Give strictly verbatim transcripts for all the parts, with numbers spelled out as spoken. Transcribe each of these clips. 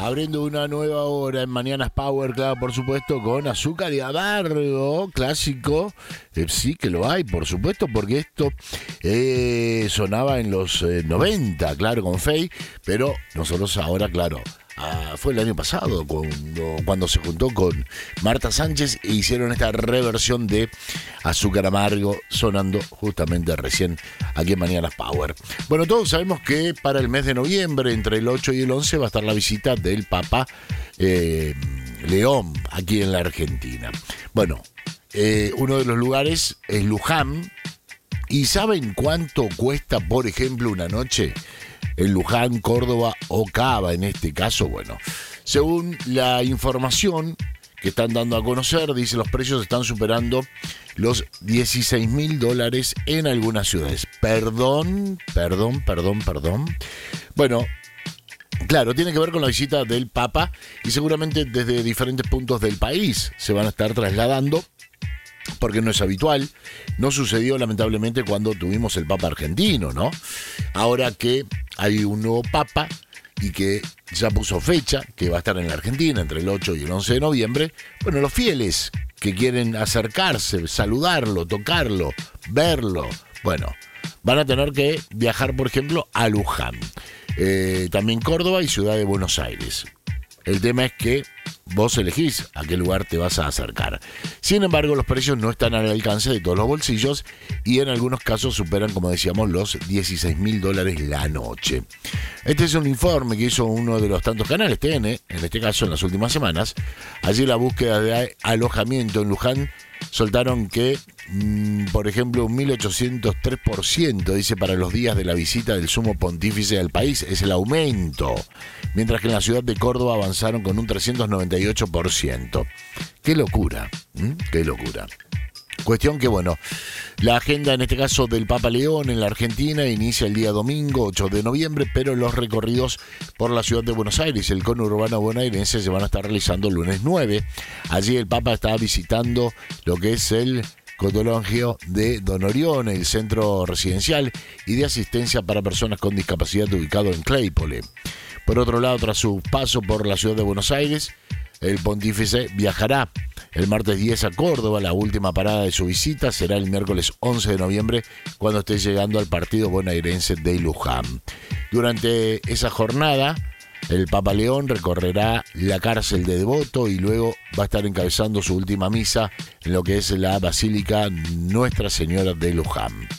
abriendo una nueva hora en Mañanas Power, claro, por supuesto, con azúcar y amargo, clásico. Eh, sí que lo hay, por supuesto, porque esto eh, sonaba en los eh, noventa, claro, con Faye, pero nosotros ahora, claro, ah, fue el año pasado cuando, cuando se juntó con Marta Sánchez e hicieron esta reversión de Azúcar Amargo, sonando justamente recién aquí en Mañanas Power. Bueno, todos sabemos que para el mes de noviembre, entre el ocho y el once, va a estar la visita del Papa eh, León aquí en la Argentina. Bueno, eh, uno de los lugares es Luján. ¿Y saben cuánto cuesta, por ejemplo, una noche en Luján, Córdoba o Cava en este caso? Bueno, según la información que están dando a conocer, dice los precios están superando los dieciséis mil dólares en algunas ciudades. Perdón, perdón, perdón, perdón. Bueno, claro, tiene que ver con la visita del Papa y seguramente desde diferentes puntos del país se van a estar trasladando, porque no es habitual. No sucedió lamentablemente cuando tuvimos el Papa argentino, ¿no? Ahora que hay un nuevo Papa y que ya puso fecha, que va a estar en la Argentina entre el ocho y el once de noviembre, bueno, los fieles que quieren acercarse, saludarlo, tocarlo, verlo, bueno, van a tener que viajar, por ejemplo, a Luján. Eh, también Córdoba y Ciudad de Buenos Aires. El tema es que vos elegís a qué lugar te vas a acercar. Sin embargo, los precios no están al alcance de todos los bolsillos y en algunos casos superan, como decíamos, los dieciséis mil dólares la noche. Este es un informe que hizo uno de los tantos canales T N, en este caso en las últimas semanas. Allí la búsqueda de alojamiento en Luján soltaron que, mmm, por ejemplo, un mil ochocientos tres por ciento, dice, para los días de la visita del sumo pontífice al país, es el aumento, mientras que en la ciudad de Córdoba avanzaron con un trescientos noventa y ocho por ciento. ¡Qué locura! ¿Mm? ¡Qué locura! Cuestión que, bueno, la agenda en este caso del Papa León en la Argentina inicia el día domingo ocho de noviembre, pero los recorridos por la ciudad de Buenos Aires, el conurbano bonaerense, se van a estar realizando el lunes nueve. Allí el Papa está visitando lo que es el Cotologio de Don Orione, el centro residencial y de asistencia para personas con discapacidad ubicado en Claypole. Por otro lado, tras su paso por la ciudad de Buenos Aires, el pontífice viajará el martes diez a Córdoba. La última parada de su visita será el miércoles once de noviembre, cuando esté llegando al partido bonaerense de Luján. Durante esa jornada, el Papa León recorrerá la cárcel de Devoto y luego va a estar encabezando su última misa en lo que es la Basílica Nuestra Señora de Luján.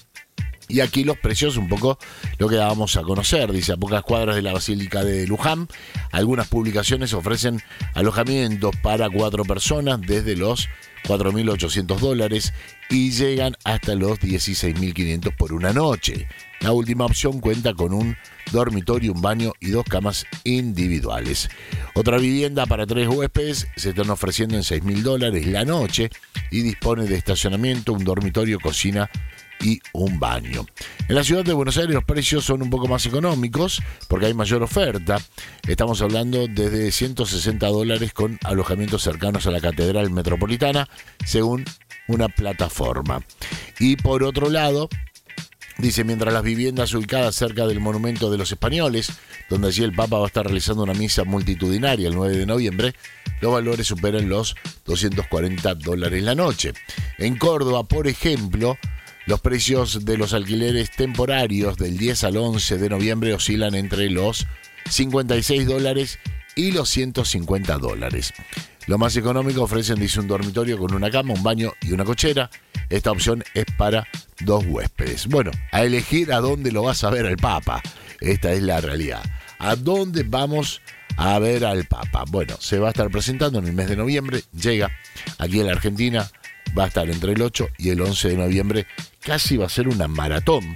Y aquí los precios, un poco lo que dábamos a conocer. Dice, a pocas cuadras de la Basílica de Luján, algunas publicaciones ofrecen alojamientos para cuatro personas desde los cuatro mil ochocientos dólares y llegan hasta los dieciséis mil quinientos por una noche. La última opción cuenta con un dormitorio, un baño y dos camas individuales. Otra vivienda para tres huéspedes se están ofreciendo en seis mil dólares la noche y dispone de estacionamiento, un dormitorio, cocina y un baño. En la ciudad de Buenos Aires los precios son un poco más económicos porque hay mayor oferta. Estamos hablando desde ciento sesenta dólares con alojamientos cercanos a la Catedral Metropolitana, según una plataforma. Y por otro lado, dice, mientras las viviendas ubicadas cerca del Monumento de los Españoles, donde allí el Papa va a estar realizando una misa multitudinaria el nueve de noviembre, los valores superan los doscientos cuarenta dólares la noche. En Córdoba, por ejemplo, los precios de los alquileres temporarios del diez al once de noviembre oscilan entre los cincuenta y seis dólares y los ciento cincuenta dólares. Lo más económico ofrecen, dice, un dormitorio con una cama, un baño y una cochera. Esta opción es para dos huéspedes. Bueno, a elegir a dónde lo vas a ver al Papa. Esta es la realidad. ¿A dónde vamos a ver al Papa? Bueno, se va a estar presentando en el mes de noviembre. Llega aquí a la Argentina. Va a estar entre el ocho y el once de noviembre. Casi va a ser una maratón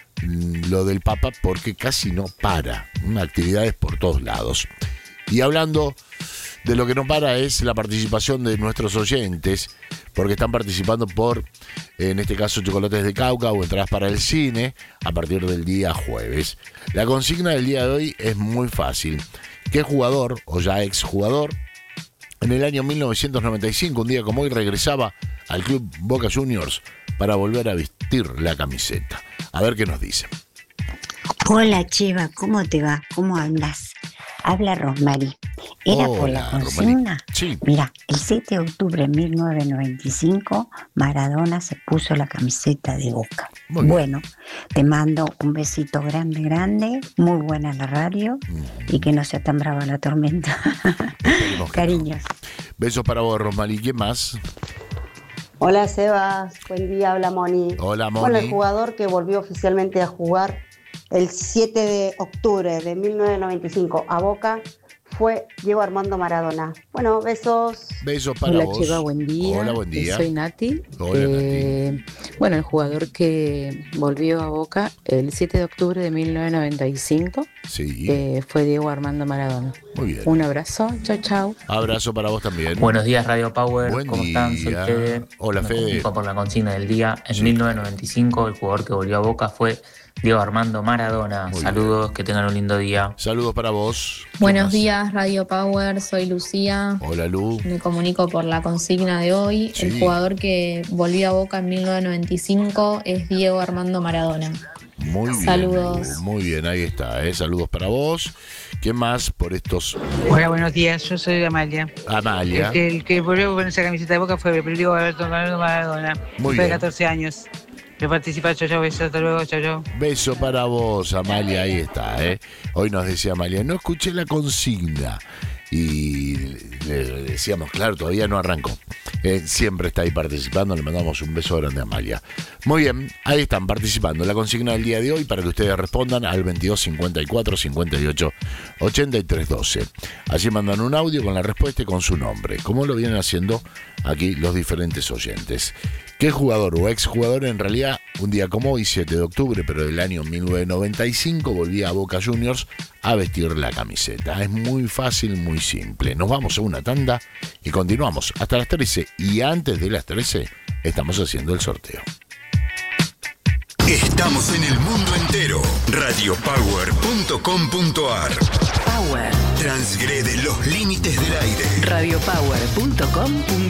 lo del Papa porque casi no para. Actividades por todos lados. Y hablando de lo que no para es la participación de nuestros oyentes, porque están participando por, en este caso, chocolates de Cauca o entradas para el cine a partir del día jueves. La consigna del día de hoy es muy fácil. ¿Qué jugador o ya exjugador en el año mil novecientos noventa y cinco, un día como hoy, regresaba al club Boca Juniors para volver a vestir la camiseta? A ver qué nos dicen. Hola Cheva, ¿cómo te va? ¿Cómo andas? Habla Rosmary. Era Hola, por la consigna. Sí. Mira, el siete de octubre de mil novecientos noventa y cinco, Maradona se puso la camiseta de Boca. Muy bien. Bueno, te mando un besito grande, grande, muy buena la radio Mm. y que no sea tan brava la tormenta. Esperemos que Cariños. no. Besos para vos, Rosmali. ¿Quién más? Hola Sebas, buen día, habla Moni. Hola, Moni. Bueno, el jugador que volvió oficialmente a jugar el siete de octubre de mil novecientos noventa y cinco a Boca fue Diego Armando Maradona. Bueno, besos. Besos para Hola, vos. Cheva, buen día. Hola, buen día. Soy Nati. Hola, Eh, bueno, el jugador que volvió a Boca el siete de octubre de mil novecientos noventa y cinco Sí. eh, fue Diego Armando Maradona. Muy bien. Un abrazo, chau, chau. Abrazo para vos también. Buenos días, Radio Power. Buen ¿Cómo están? Soy día. Fede. Hola, Me Fede. comunico por la consigna del día. En Sí. mil novecientos noventa y cinco, el jugador que volvió a Boca fue Diego Armando Maradona. Muy Saludos, que tengan un lindo día. Saludos para vos. ¿Quién Buenos más? días, Radio Power, soy Lucía. Hola, Lu. Me comunico por la consigna de hoy. Sí. El jugador que volvió a Boca en mil novecientos noventa y cinco es Diego Armando Maradona. Muy bien. Saludos. Lu. Muy bien, ahí está. ¿eh? Saludos para vos. ¿Quién más por estos? Hola, buenos días, yo soy Amalia. Amalia. El que, el que volvió con esa camiseta de Boca fue el Diego Alberto Maradona. Muy Fue de bien. catorce años. Yo participé, chau, chau, besos, hasta luego, chau, chau. Beso para vos, Amalia, ahí está. ¿eh? Hoy nos decía Amalia, no escuché la consigna. Y le decíamos, claro, todavía no arrancó. Eh, siempre está ahí participando, le mandamos un beso grande a Amalia. Muy bien, ahí están participando. La consigna del día de hoy para que ustedes respondan al veintidós cincuenta y cuatro cincuenta y ocho ochenta y tres doce. Allí mandan un audio con la respuesta y con su nombre, como lo vienen haciendo aquí los diferentes oyentes. ¿Qué jugador o exjugador en realidad, un día como hoy, siete de octubre, pero del año mil novecientos noventa y cinco, volvía a Boca Juniors a vestir la camiseta? Es muy fácil, muy simple. Nos vamos a una tanda y continuamos hasta las trece. Y antes de las trece, estamos haciendo el sorteo. Estamos en el mundo entero. radio power punto com punto a r. Power. Transgrede los límites del aire. radio power punto com punto a r